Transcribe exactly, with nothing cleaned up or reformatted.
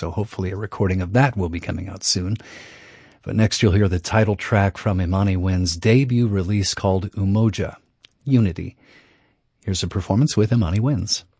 so hopefully a recording of that will be coming out soon. But next you'll hear the title track from Imani Wynn's debut release called Umoja, Unity. Here's a performance with Imani Winns.